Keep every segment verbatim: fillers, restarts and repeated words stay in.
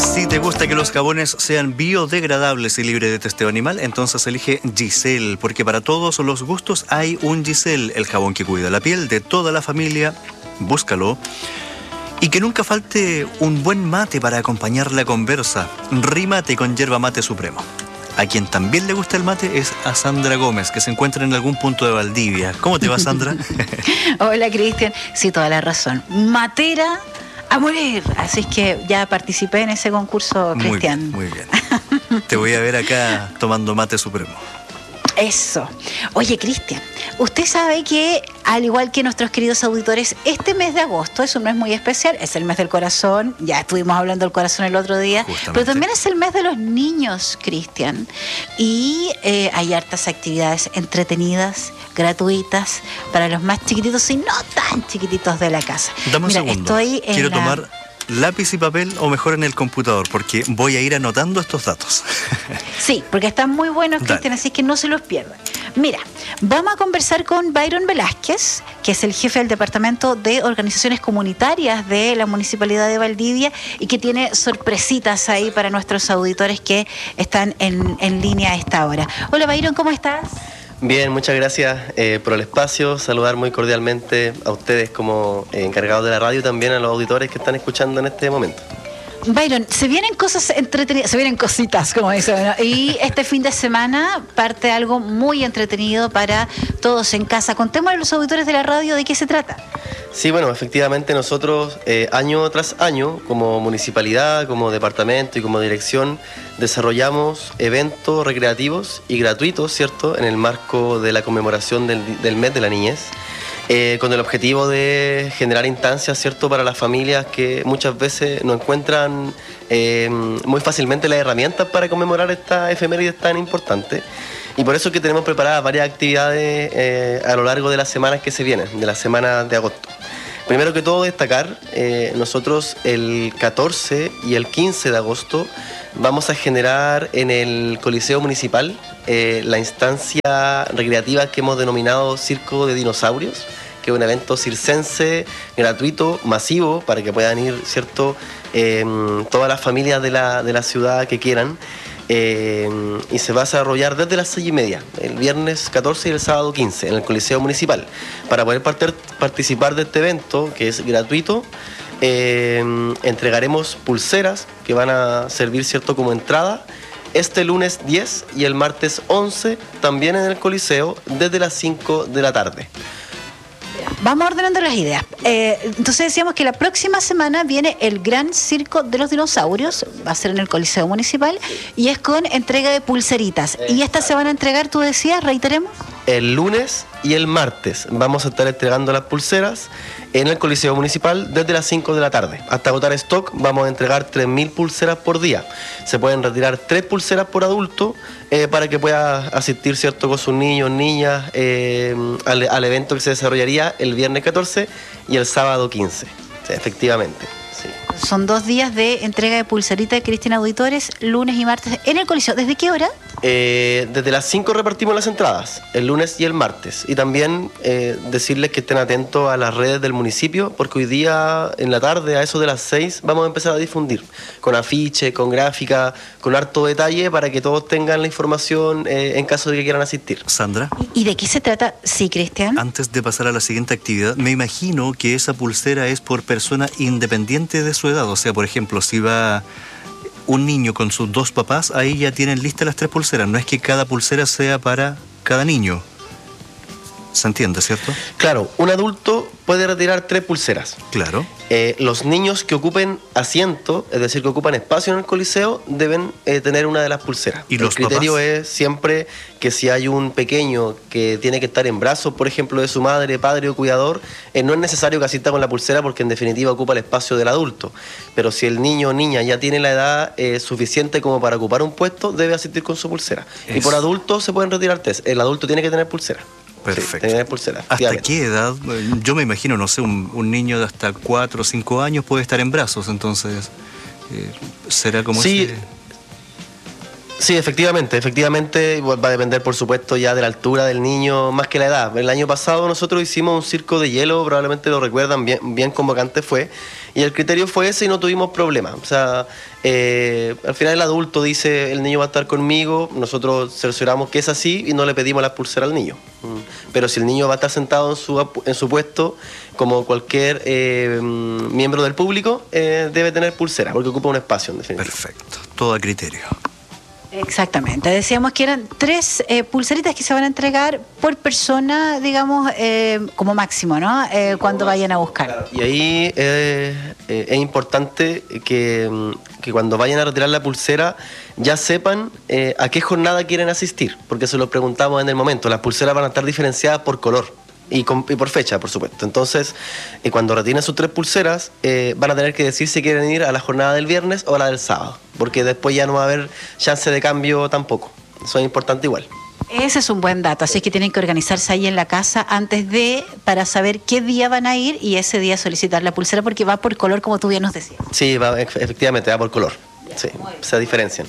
Si te gusta que los jabones sean biodegradables y libres de testeo animal, entonces elige Giselle, porque para todos los gustos hay un Giselle, el jabón que cuida la piel de toda la familia. Búscalo. Y que nunca falte un buen mate para acompañar la conversa. Rimate con yerba mate supremo. A quien también le gusta el mate es a Sandra Gómez, que se encuentra en algún punto de Valdivia. ¿Cómo te va, Sandra? Hola, Cristian. Sí, toda la razón. Matera a morir. Así es que ya participé en ese concurso, Cristian. Muy bien, muy bien. Te voy a ver acá tomando mate supremo. Eso. Oye, Cristian, usted sabe que, al igual que nuestros queridos auditores, este mes de agosto es un mes muy especial, es el mes del corazón, ya estuvimos hablando del corazón el otro día, justamente. Pero también es el mes de los niños, Cristian, y eh, hay hartas actividades entretenidas, gratuitas, para los más chiquititos y no tan chiquititos de la casa. Dame un Mira, segundo, estoy en quiero la... tomar lápiz y papel o mejor en el computador, porque voy a ir anotando estos datos. Sí, porque están muy buenos, Cristian, así que no se los pierdan. Mira, vamos a conversar con Byron Velázquez, que es el jefe del Departamento de Organizaciones Comunitarias de la Municipalidad de Valdivia y que tiene sorpresitas ahí para nuestros auditores que están en, en línea a esta hora. Hola, Byron, ¿cómo estás? Bien, muchas gracias eh, por el espacio. Saludar muy cordialmente a ustedes como eh, encargados de la radio y también a los auditores que están escuchando en este momento. Byron, se vienen cosas entretenidas, se vienen cositas, como dicen, ¿no? Y este fin de semana parte algo muy entretenido para todos en casa. Contémosle a los auditores de la radio de qué se trata. Sí, bueno, efectivamente nosotros eh, año tras año, como municipalidad, como departamento y como dirección, desarrollamos eventos recreativos y gratuitos, ¿cierto?, en el marco de la conmemoración del, del mes de la niñez. Eh, con el objetivo de generar instancias, ¿cierto?, para las familias que muchas veces no encuentran eh, muy fácilmente las herramientas para conmemorar esta efeméride tan importante. Y por eso es que tenemos preparadas varias actividades eh, a lo largo de las semanas que se vienen, de las semanas de agosto. Primero que todo destacar, eh, nosotros el catorce y el quince de agosto vamos a generar en el Coliseo Municipal eh, la instancia recreativa que hemos denominado Circo de Dinosaurios, que es un evento circense gratuito, masivo, para que puedan ir, ¿cierto?, eh, todas las familias de la, de la ciudad que quieran. Eh, y se va a desarrollar desde las seis y media, el viernes catorce y el sábado quince, en el Coliseo Municipal. Para poder parter, participar de este evento, que es gratuito, eh, entregaremos pulseras que van a servir, ¿cierto?, como entrada este lunes diez y el martes once, también en el Coliseo, desde las cinco de la tarde. Vamos ordenando las ideas. Eh, entonces decíamos que la próxima semana viene el Gran Circo de los Dinosaurios, va a ser en el Coliseo Municipal, y es con entrega de pulseritas. Eh, ¿Y estas se van a entregar, tú decías, reiteremos? El lunes y el martes vamos a estar entregando las pulseras en el Coliseo Municipal desde las cinco de la tarde. Hasta agotar stock vamos a entregar tres mil pulseras por día. Se pueden retirar tres pulseras por adulto eh, para que pueda asistir, ¿cierto?, con sus niños, niñas, eh, al, al evento que se desarrollaría el viernes catorce y el sábado quince. Sí, efectivamente. Sí. Son dos días de entrega de pulseritas de Cristian Auditores, lunes y martes, en el Coliseo. ¿Desde qué hora? Eh, desde las cinco repartimos las entradas, el lunes y el martes. Y también eh, decirles que estén atentos a las redes del municipio, porque hoy día, en la tarde, a eso de las seis, vamos a empezar a difundir, con afiche, con gráfica, con harto detalle, para que todos tengan la información eh, en caso de que quieran asistir. Sandra. ¿Y de qué se trata? Sí, Cristian. Antes de pasar a la siguiente actividad, me imagino que esa pulsera es por persona independiente de su edad. O sea, por ejemplo, si va un niño con sus dos papás, ahí ya tienen listas las tres pulseras. No es que cada pulsera sea para cada niño. ¿Se entiende, cierto? Claro, un adulto puede retirar tres pulseras. Claro. Eh, los niños que ocupen asiento, es decir, que ocupan espacio en el Coliseo, deben eh, tener una de las pulseras. ¿Y el los criterio papás? Es siempre que si hay un pequeño que tiene que estar en brazos, por ejemplo, de su madre, padre o cuidador, eh, no es necesario que asista con la pulsera porque en definitiva ocupa el espacio del adulto. Pero si el niño o niña ya tiene la edad eh, suficiente como para ocupar un puesto, debe asistir con su pulsera. Eso. Y por adultos se pueden retirar tres. El adulto tiene que tener pulsera. Perfecto. Sí, tener pulsera. ¿Hasta qué edad? Yo me imagino, no sé, un, un niño de hasta cuatro o cinco años puede estar en brazos, entonces, eh, ¿será como sí, ese? Sí, efectivamente, efectivamente va a depender, por supuesto, ya de la altura del niño, más que la edad. El año pasado nosotros hicimos un circo de hielo, probablemente lo recuerdan, bien, bien convocante fue, y el criterio fue ese y no tuvimos problema. O sea, eh, al final el adulto dice, el niño va a estar conmigo, nosotros cercioramos que es así y no le pedimos la pulsera al niño. Pero si el niño va a estar sentado en su, en su puesto, como cualquier eh, miembro del público, eh, debe tener pulsera, porque ocupa un espacio en definitiva. Perfecto, todo a criterio. Exactamente, decíamos que eran tres eh, pulseritas que se van a entregar por persona, digamos, eh, como máximo, ¿no? Eh, cuando vayan a buscar. Claro. Y ahí eh, eh, es importante que, que cuando vayan a retirar la pulsera ya sepan eh, a qué jornada quieren asistir, porque se lo preguntamos en el momento. Las pulseras van a estar diferenciadas por color. Y, con, y por fecha, por supuesto. Entonces, eh, cuando retiren sus tres pulseras, eh, van a tener que decir si quieren ir a la jornada del viernes o a la del sábado, porque después ya no va a haber chance de cambio tampoco. Eso es importante igual. Ese es un buen dato, así que tienen que organizarse ahí en la casa antes de, para saber qué día van a ir y ese día solicitar la pulsera, porque va por color, como tú bien nos decías. Sí, va, efectivamente, va por color. Sí, se diferencian.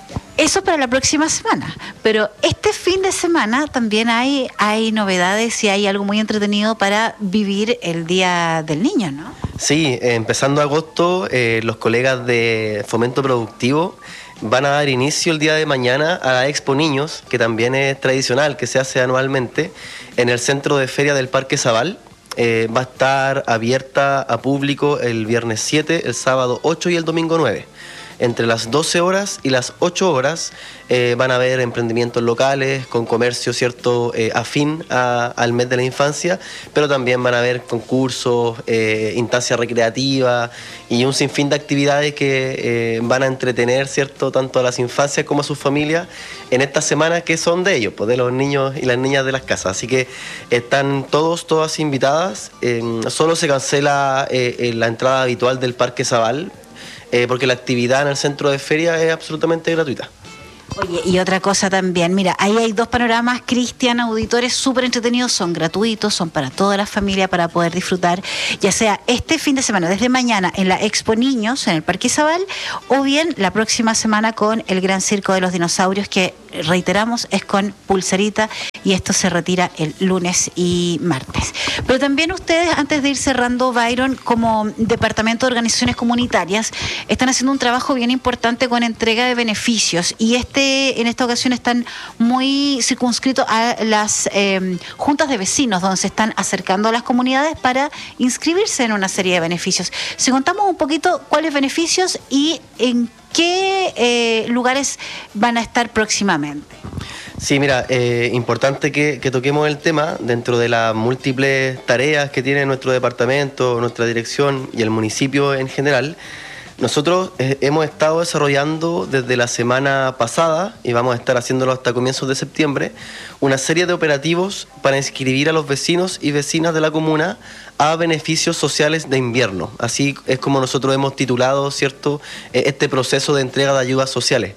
Eso para la próxima semana, pero este fin de semana también hay, hay novedades y hay algo muy entretenido para vivir el Día del Niño, ¿no? Sí, eh, empezando agosto, eh, los colegas de Fomento Productivo van a dar inicio el día de mañana a la Expo Niños, que también es tradicional, que se hace anualmente en el centro de feria del Parque Zabal. Eh, va a estar abierta a público el viernes siete, el sábado ocho y el domingo nueve. Entre las doce horas y las ocho horas eh, van a haber emprendimientos locales con comercio, ¿cierto?, eh, afín a, al mes de la infancia, pero también van a haber concursos, eh, instancias recreativas y un sinfín de actividades que eh, van a entretener, ¿cierto?, tanto a las infancias como a sus familias en estas semanas que son de ellos, pues de los niños y las niñas de las casas. Así que están todos, todas invitadas. Eh, solo se cancela eh, la entrada habitual del Parque Zabal, Eh, porque la actividad en el centro de feria es absolutamente gratuita. Oye, y otra cosa también, mira, ahí hay dos panoramas, Cristian, auditores súper entretenidos, son gratuitos, son para toda la familia, para poder disfrutar, ya sea este fin de semana, desde mañana, en la Expo Niños, en el Parque Zabal, o bien la próxima semana con el Gran Circo de los Dinosaurios, que reiteramos, es con pulserita, y esto se retira el lunes y martes. Pero también ustedes, antes de ir cerrando, Byron, como Departamento de Organizaciones Comunitarias, están haciendo un trabajo bien importante con entrega de beneficios, y este en esta ocasión están muy circunscritos a las eh, juntas de vecinos, donde se están acercando a las comunidades para inscribirse en una serie de beneficios. Si contamos un poquito cuáles beneficios y en qué eh, lugares van a estar próximamente. Sí, mira, eh, importante que, que toquemos el tema dentro de las múltiples tareas que tiene nuestro departamento, nuestra dirección y el municipio en general. Nosotros eh, hemos estado desarrollando desde la semana pasada, y vamos a estar haciéndolo hasta comienzos de septiembre, una serie de operativos para inscribir a los vecinos y vecinas de la comuna a beneficios sociales de invierno. Así es como nosotros hemos titulado, ¿cierto?, este proceso de entrega de ayudas sociales.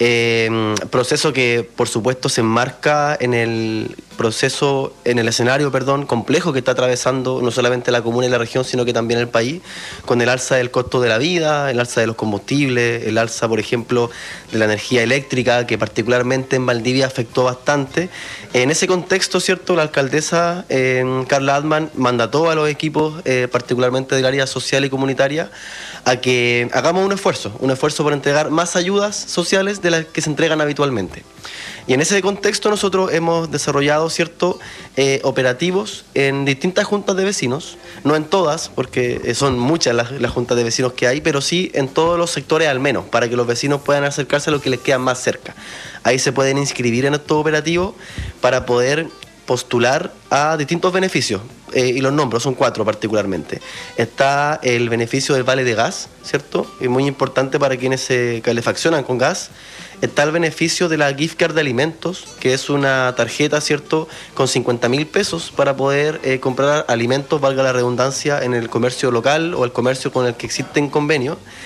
Eh, proceso que, por supuesto, se enmarca en el proceso, en el escenario, perdón, complejo que está atravesando no solamente la comuna y la región, sino que también el país, con el alza del costo de la vida, el alza de los combustibles, el alza, por ejemplo, de la energía eléctrica, que particularmente en Valdivia afectó bastante. En ese contexto, ¿cierto?, la alcaldesa eh, Carla Altman mandató a los equipos, eh, particularmente del área social y comunitaria, a que hagamos un esfuerzo, un esfuerzo por entregar más ayudas sociales de las que se entregan habitualmente. Y en ese contexto nosotros hemos desarrollado, ¿cierto?, eh, operativos en distintas juntas de vecinos, no en todas, porque son muchas las, las juntas de vecinos que hay, pero sí en todos los sectores al menos, para que los vecinos puedan acercarse a lo que les queda más cerca. Ahí se pueden inscribir en estos operativos para poder postular a distintos beneficios, eh, y los nombro, son cuatro particularmente. Está el beneficio del vale de gas, ¿cierto?, es muy importante para quienes se calefaccionan con gas. Está el beneficio de la gift card de alimentos, que es una tarjeta, ¿cierto?, con cincuenta mil pesos para poder eh, comprar alimentos, valga la redundancia, en el comercio local o el comercio con el que existen convenios.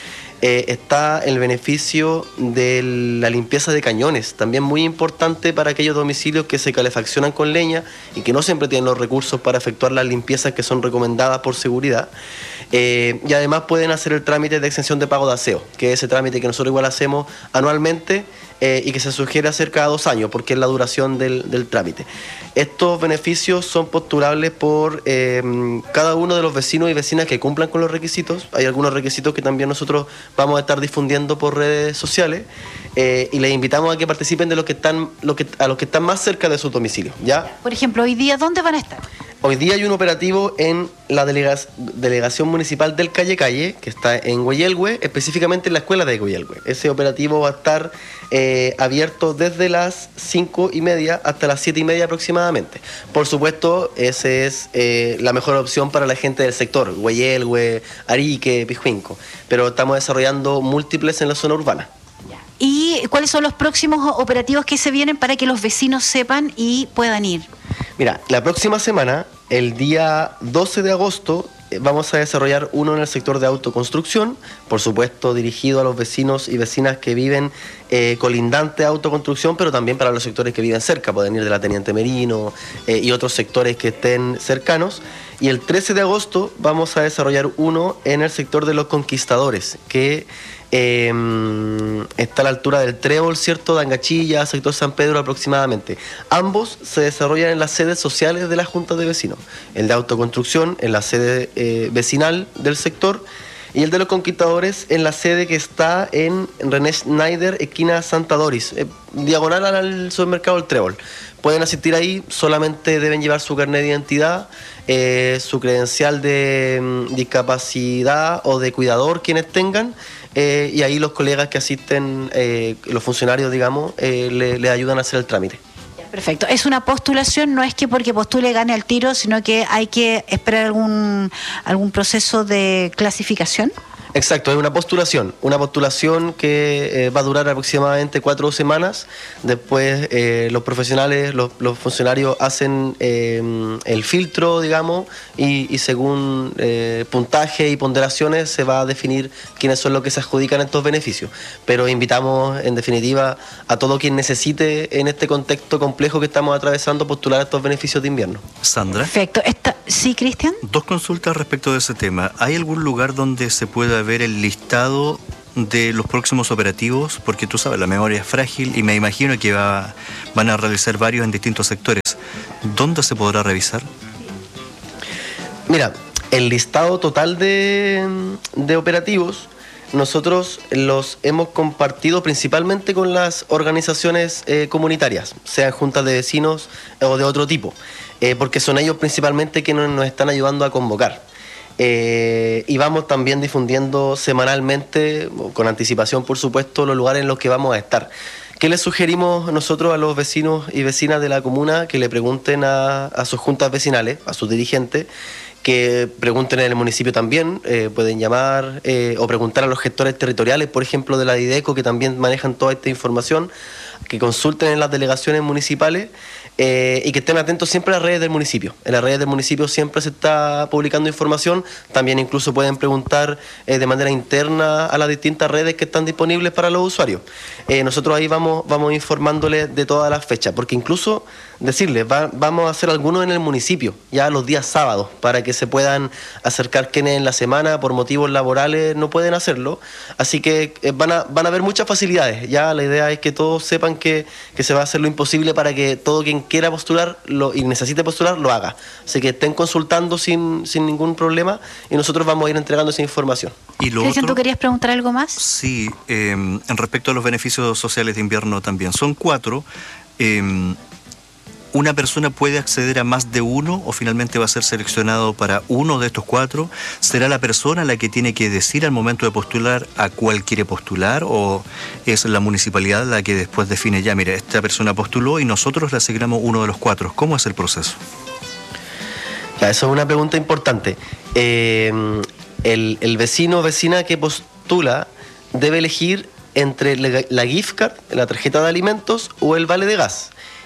eh, está el beneficio de la limpieza de cañones, también muy importante para aquellos domicilios que se calefaccionan con leña y que no siempre tienen los recursos para efectuar las limpiezas que son recomendadas por seguridad. Eh, y además pueden hacer el trámite de exención de pago de aseo, que es ese trámite que nosotros igual hacemos anualmente eh, y que se sugiere hacer cada dos años porque es la duración del, del trámite. Estos beneficios son postulables por eh, cada uno de los vecinos y vecinas que cumplan con los requisitos. Hay algunos requisitos que también nosotros vamos a estar difundiendo por redes sociales eh, y les invitamos a que participen de los que están, lo que, a los que están más cerca de su domicilio, ¿ya? Por ejemplo, hoy día, ¿dónde van a estar? Hoy día hay un operativo en la delega Delegación Municipal del Calle Calle, que está en Güeyelgüe, específicamente en la escuela de Güeyelgüe. Ese operativo va a estar eh, abierto desde las cinco y media hasta las siete y media aproximadamente. Por supuesto, esa es eh, la mejor opción para la gente del sector, Güeyelgüe, Arique, Pijuinco, pero estamos desarrollando múltiples en la zona urbana. ¿Y cuáles son los próximos operativos que se vienen para que los vecinos sepan y puedan ir? Mira, la próxima semana, el día doce de agosto, vamos a desarrollar uno en el sector de autoconstrucción, por supuesto dirigido a los vecinos y vecinas que viven eh, colindante a autoconstrucción, pero también para los sectores que viven cerca, pueden ir de la Teniente Merino eh, y otros sectores que estén cercanos. Y el trece de agosto vamos a desarrollar uno en el sector de los conquistadores, que eh, está a la altura del Trébol, ¿cierto? De Angachilla, sector San Pedro aproximadamente. Ambos se desarrollan en las sedes sociales de las juntas de vecinos. El de autoconstrucción en la sede eh, vecinal del sector y el de los conquistadores en la sede que está en René Schneider, esquina Santa Doris, eh, diagonal al supermercado El Trébol. Pueden asistir ahí, solamente deben llevar su carnet de identidad, eh, su credencial de mm, discapacidad o de cuidador quienes tengan, eh, y ahí los colegas que asisten, eh, los funcionarios, digamos, eh, le, le ayudan a hacer el trámite. Perfecto. Es una postulación, no es que porque postule gane al tiro, sino que hay que esperar algún, algún proceso de clasificación. Exacto, es una postulación, una postulación que eh, va a durar aproximadamente cuatro semanas. Después eh, los profesionales, los, los funcionarios hacen eh, el filtro, digamos, y, y según eh, puntaje y ponderaciones se va a definir quiénes son los que se adjudican estos beneficios. Pero invitamos, en definitiva, a todo quien necesite en este contexto complejo que estamos atravesando postular estos beneficios de invierno. Sandra. Perfecto. Esta, ¿sí, Cristian? Dos consultas respecto de ese tema. ¿Hay algún lugar donde se pueda ver el listado de los próximos operativos? Porque tú sabes, la memoria es frágil y me imagino que va, van a realizar varios en distintos sectores. ¿Dónde se podrá revisar? Mira, el listado total de, de operativos nosotros los hemos compartido principalmente con las organizaciones eh, comunitarias, sean juntas de vecinos o de otro tipo, eh, porque son ellos principalmente quienes nos están ayudando a convocar. Eh, y vamos también difundiendo semanalmente, con anticipación por supuesto, los lugares en los que vamos a estar. ¿Qué les sugerimos nosotros a los vecinos y vecinas de la comuna? Que le pregunten a, a sus juntas vecinales, a sus dirigentes, que pregunten en el municipio también, eh, pueden llamar eh, o preguntar a los gestores territoriales, por ejemplo, de la DIDECO, que también manejan toda esta información, que consulten en las delegaciones municipales eh, y que estén atentos siempre a las redes del municipio. En las redes del municipio siempre se está publicando información, también incluso pueden preguntar eh, de manera interna a las distintas redes que están disponibles para los usuarios. Eh, nosotros ahí vamos, vamos informándoles de todas las fechas, porque incluso decirles, va, vamos a hacer algunos en el municipio, ya los días sábados, para que se puedan acercar quienes en la semana por motivos laborales no pueden hacerlo. Así que eh, van, a, van a haber muchas facilidades. Ya la idea es que todos sepan que, que se va a hacer lo imposible para que todo quien quiera postular lo, y necesite postular lo haga. Así que estén consultando sin, sin ningún problema y nosotros vamos a ir entregando esa información. ¿Y lo Cristian, otro? ¿tú querías preguntar algo más? Sí, eh, en respecto a los beneficios sociales de invierno también. Son cuatro. Eh, ¿Una persona puede acceder a más de uno o finalmente va a ser seleccionado para uno de estos cuatro? ¿Será la persona la que tiene que decir al momento de postular a cuál quiere postular o es la municipalidad la que después define, ya mira, esta persona postuló y nosotros le asignamos uno de los cuatro? ¿Cómo es el proceso? Ya, eso es una pregunta importante. Eh, el, el vecino o vecina que postula debe elegir entre la gift card, la tarjeta de alimentos o el vale de gas.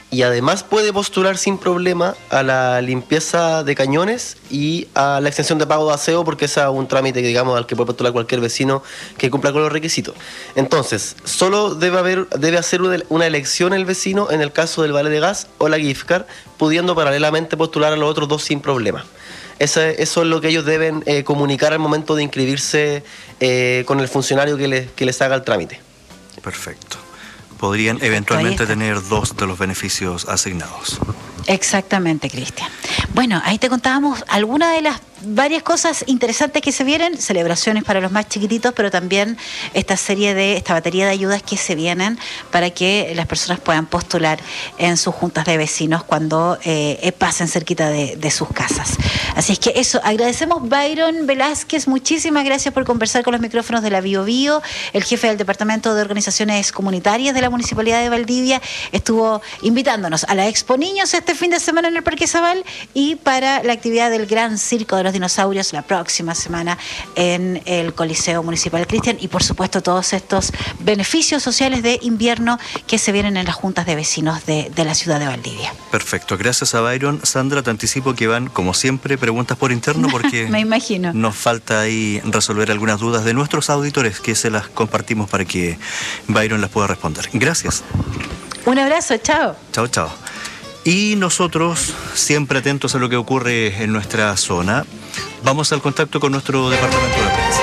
y además puede postular sin problema a la limpieza de cañones y a la extensión de pago de aseo, porque ese es un trámite, digamos, al que puede postular cualquier vecino que cumpla con los requisitos. Entonces, solo debe haber, debe hacer una elección el vecino en el caso del vale de gas o la gift card, pudiendo paralelamente postular a los otros dos sin problema. Eso, eso es lo que ellos deben eh, comunicar al momento de inscribirse eh, con el funcionario que les, que les haga el trámite. Perfecto. Podrían eventualmente tener dos de los beneficios asignados. Exactamente, Cristian. Bueno, ahí te contábamos algunas de las varias cosas interesantes que se vienen, celebraciones para los más chiquititos, pero también esta serie de, esta batería de ayudas que se vienen para que las personas puedan postular en sus juntas de vecinos cuando eh, pasen cerquita de, de sus casas. Así es que eso, agradecemos Byron Velázquez, muchísimas gracias por conversar con los micrófonos de la Bio Bio, el jefe del Departamento de Organizaciones Comunitarias de la Municipalidad de Valdivia, estuvo invitándonos a la Expo Niños este fin de semana en el Parque Zabal y para la actividad del Gran Circo de los Dinosaurios la próxima semana en el Coliseo Municipal. Cristian, y por supuesto todos estos beneficios sociales de invierno que se vienen en las juntas de vecinos de, de la ciudad de Valdivia. Perfecto, gracias a Byron. Sandra, te anticipo que van, como siempre, preguntas por interno porque me imagino. Nos falta ahí resolver algunas dudas de nuestros auditores que se las compartimos para que Byron las pueda responder. Gracias. Un abrazo, chao. Chao, chao. Y nosotros, siempre atentos a lo que ocurre en nuestra zona, vamos al contacto con nuestro departamento de prensa.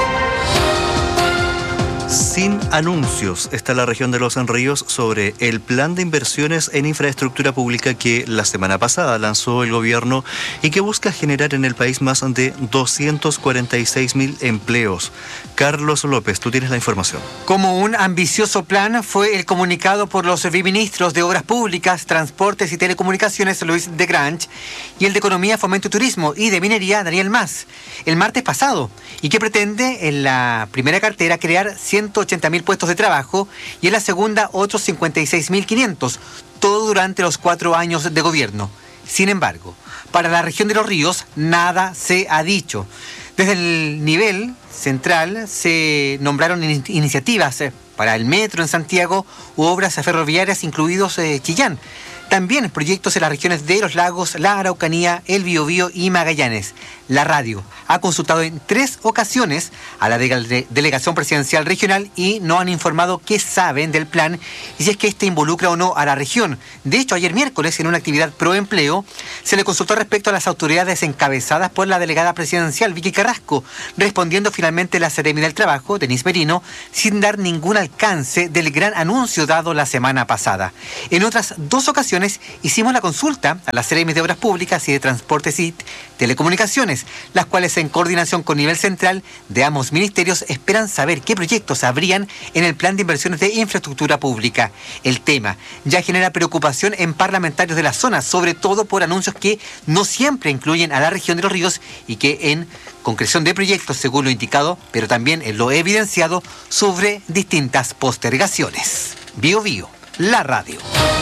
Sin anuncios está la región de Los Ríos sobre el plan de inversiones en infraestructura pública que la semana pasada lanzó el gobierno y que busca generar en el país más de doscientos cuarenta y seis mil empleos. Carlos López, tú tienes la información. Como un ambicioso plan fue el comunicado por los viceministros de Obras Públicas, Transportes y Telecomunicaciones, Luis de Grange, y el de Economía, Fomento y Turismo y de Minería, Daniel Mas, el martes pasado, y que pretende en la primera cartera crear ciento ochenta mil puestos de trabajo y en la segunda otros cincuenta y seis mil quinientos, todo durante los cuatro años de gobierno. Sin embargo, para la región de Los Ríos nada se ha dicho. Desde el nivel central se nombraron in- iniciativas eh, para el metro en Santiago u obras ferroviarias, incluidos eh, Chillán. También proyectos en las regiones de Los Lagos, la Araucanía, el Biobío y Magallanes. La radio ha consultado en tres ocasiones a la de- delegación presidencial regional y no han informado qué saben del plan y si es que este involucra o no a la región. De hecho, ayer miércoles, en una actividad pro empleo, se le consultó respecto a las autoridades encabezadas por la delegada presidencial Vicky Carrasco, respondiendo finalmente la Seremi del Trabajo, Denise Merino, sin dar ningún alcance del gran anuncio dado la semana pasada. En otras dos ocasiones hicimos la consulta a las Seremi de Obras Públicas y de Transportes y Telecomunicaciones, las cuales en coordinación con nivel central de ambos ministerios esperan saber qué proyectos habrían en el plan de inversiones de infraestructura pública. El tema ya genera preocupación en parlamentarios de la zona, sobre todo por anuncios que no siempre incluyen a la región de Los Ríos y que en concreción de proyectos, según lo indicado, pero también en lo evidenciado, sobre distintas postergaciones. Bio Bio, la radio.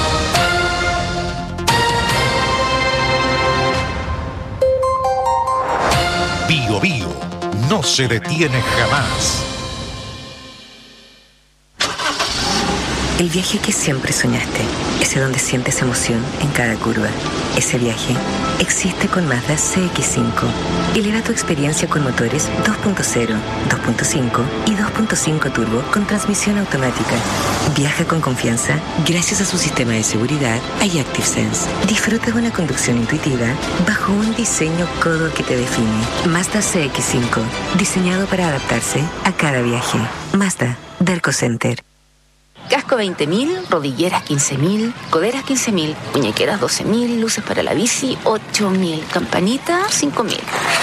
Bio Bio no se detiene jamás. El viaje que siempre soñaste, ese donde sientes emoción en cada curva. Ese viaje existe con Mazda C X cinco. Eleva tu experiencia con motores dos punto cero, dos punto cinco y dos punto cinco turbo con transmisión automática. Viaja con confianza gracias a su sistema de seguridad iActive Sense. Disfruta de una conducción intuitiva bajo un diseño codo que te define. Mazda C X cinco, diseñado para adaptarse a cada viaje. Mazda, Derco Center. Casco veinte mil, rodilleras quince mil, coderas quince mil, muñequeras doce mil, luces para la bici ocho mil, campanita cinco mil.